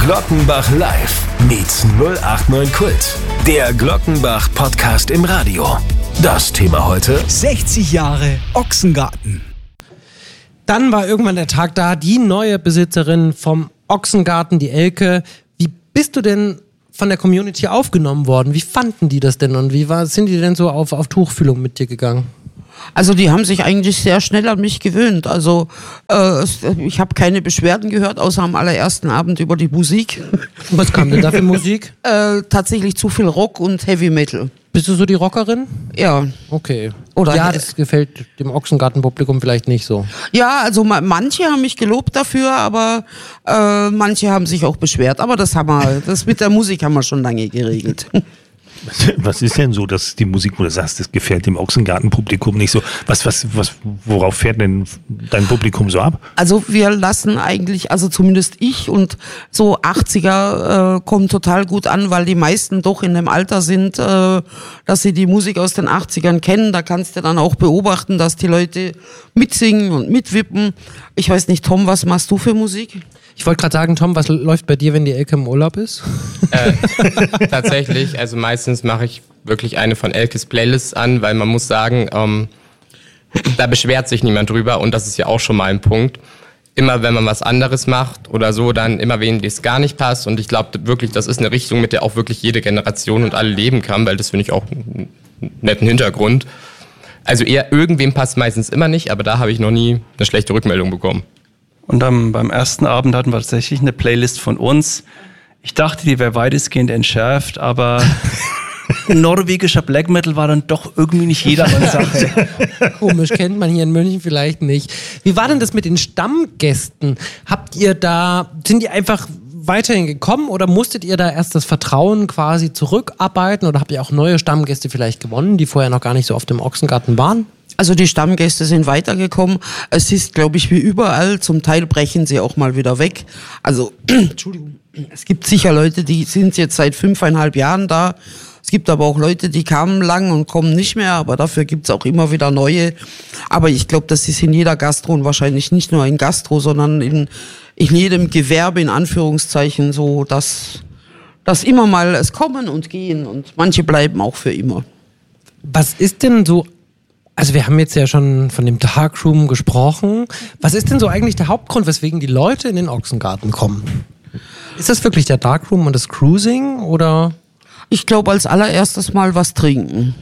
Glockenbach Live meets 089 Kult. Der Glockenbach-Podcast im Radio. Das Thema heute: 60 Jahre Ochsengarten. Dann war irgendwann der Tag da, die neue Besitzerin vom Ochsengarten, die Elke. Wie bist du denn von der Community aufgenommen worden? Wie fanden die das denn und sind die denn so auf Tuchfühlung mit dir gegangen? Also die haben sich eigentlich sehr schnell an mich gewöhnt. Also ich habe keine Beschwerden gehört, außer am allerersten Abend über die Musik. Was kam denn da für Musik? Tatsächlich zu viel Rock und Heavy Metal. Bist du so die Rockerin? Ja. Okay. Oder ja, das gefällt dem Ochsengarten-Publikum vielleicht nicht so. Ja, also manche haben mich gelobt dafür, aber manche haben sich auch beschwert. Aber das mit der Musik haben wir schon lange geregelt. Was ist denn so, dass die Musik, wo du sagst, das gefällt dem Ochsengarten-Publikum nicht so? Worauf fährt denn dein Publikum so ab? Also wir lassen eigentlich, also zumindest ich und so 80er kommen total gut an, weil die meisten doch in dem Alter sind, dass sie die Musik aus den 80ern kennen. Da kannst du dann auch beobachten, dass die Leute mitsingen und mitwippen. Ich weiß nicht, Tom, was machst du für Musik? Ich wollte gerade sagen, Tom, was läuft bei dir, wenn die Elke im Urlaub ist? Tatsächlich, also meistens mache ich wirklich eine von Elkes Playlists an, weil man muss sagen, da beschwert sich niemand drüber und das ist ja auch schon mal ein Punkt. Immer wenn man was anderes macht oder so, dann immer wen es gar nicht passt und ich glaube wirklich, das ist eine Richtung, mit der auch wirklich jede Generation und alle leben kann, weil das finde ich auch einen netten Hintergrund. Also eher irgendwem passt meistens immer nicht, aber da habe ich noch nie eine schlechte Rückmeldung bekommen. Und beim ersten Abend hatten wir tatsächlich eine Playlist von uns. Ich dachte, die wäre weitestgehend entschärft, aber norwegischer Black Metal war dann doch irgendwie nicht jedermanns Sache. Komisch, kennt man hier in München vielleicht nicht. Wie war denn das mit den Stammgästen? Sind die einfach weiterhin gekommen oder musstet ihr da erst das Vertrauen quasi zurückarbeiten oder habt ihr auch neue Stammgäste vielleicht gewonnen, die vorher noch gar nicht so oft im Ochsengarten waren? Also die Stammgäste sind weitergekommen. Es ist, glaube ich, wie überall. Zum Teil brechen sie auch mal wieder weg. Also, Entschuldigung. Es gibt sicher Leute, die sind jetzt seit 5,5 Jahren da. Es gibt aber auch Leute, die kamen lang und kommen nicht mehr. Aber dafür gibt's auch immer wieder neue. Aber ich glaube, das ist in jeder Gastro und wahrscheinlich nicht nur in Gastro, sondern in jedem Gewerbe, in Anführungszeichen, so, dass immer mal es kommen und gehen. Und manche bleiben auch für immer. Was ist denn so... Also wir haben jetzt ja schon von dem Darkroom gesprochen. Was ist denn so eigentlich der Hauptgrund, weswegen die Leute in den Ochsengarten kommen? Ist das wirklich der Darkroom und das Cruising oder? Ich glaube, als allererstes mal was trinken.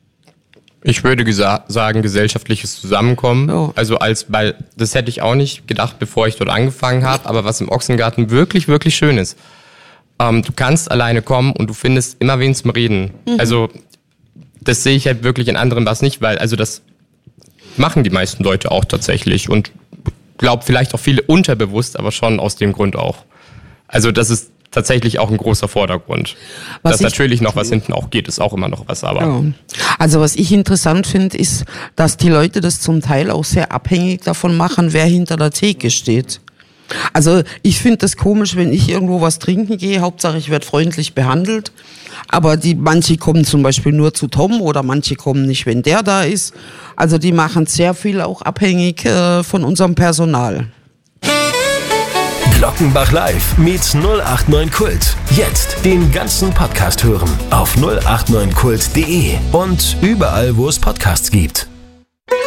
Ich würde sagen, gesellschaftliches Zusammenkommen. Ja. Weil das hätte ich auch nicht gedacht, bevor ich dort angefangen habe. Aber was im Ochsengarten wirklich, wirklich schön ist, du kannst alleine kommen und du findest immer wen zum Reden. Mhm. Also das sehe ich halt wirklich in anderen was nicht, weil also das machen die meisten Leute auch tatsächlich und glaube vielleicht auch viele unterbewusst, aber schon aus dem Grund auch. Also das ist tatsächlich auch ein großer Vordergrund. Dass natürlich noch was hinten auch geht, ist auch immer noch was, aber... Ja. Also was ich interessant finde, ist, dass die Leute das zum Teil auch sehr abhängig davon machen, wer hinter der Theke steht. Also ich finde das komisch, wenn ich irgendwo was trinken gehe, Hauptsache ich werde freundlich behandelt, aber manche kommen zum Beispiel nur zu Tom oder manche kommen nicht, wenn der da ist. Also die machen sehr viel auch abhängig von unserem Personal. Glockenbach Live meets 089 Kult. Jetzt den ganzen Podcast hören auf 089kult.de und überall, wo es Podcasts gibt.